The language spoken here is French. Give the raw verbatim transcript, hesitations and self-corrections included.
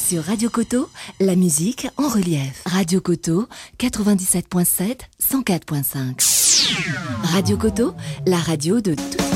Sur Radio Coteau, la musique en relief. Radio Coteau, quatre-vingt-dix-sept point sept, cent quatre point cinq. Radio Coteau, la radio de tout